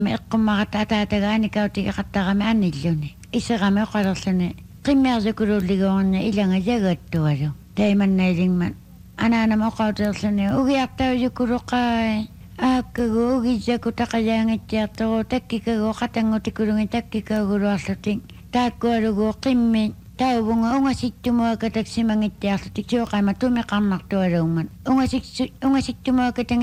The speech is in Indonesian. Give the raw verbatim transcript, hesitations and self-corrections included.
Meqqummaqa ataatagaanikautigiqattaqami anilluni isseqami oqalerluni qimmiarsukuluulligorna ilanga jagattualu taimannailingman anaanama oqauterluni ugiartaujukuluqai aakkagu ugijjaku taqajaangittiartoru takkikagu qatanngutikulungi takkikauguluarlutin taakkualugu qimmi tauvunga ungasittumua taksimanngittiarlutik suuqaima tumiqarnartualungman ungasik ungasittumua